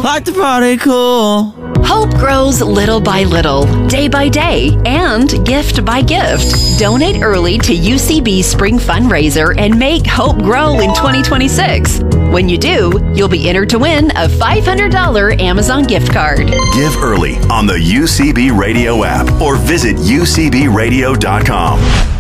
like the party cool. Hope grows little by little, day by day, and gift by gift. Donate early to UCB Spring Fundraiser and make hope grow in 2026. When you do, you'll be entered to win a $500 Amazon gift card. Give early on the UCB Radio app or visit ucbradio.com.